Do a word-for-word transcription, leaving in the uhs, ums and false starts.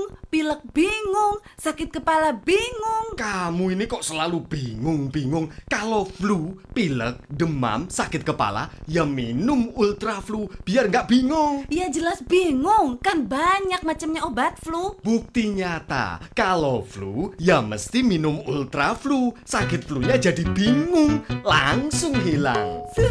bingung, pilek bingung, sakit kepala bingung. Kamu ini kok selalu bingung-bingung. Kalau flu, pilek, demam, sakit kepala, ya minum Ultra Flu biar nggak bingung. Ya jelas bingung, kan banyak macamnya obat flu. Bukti nyata, kalau flu, ya mesti minum Ultra Flu. Sakit flunya jadi bingung, langsung hilang. Flu,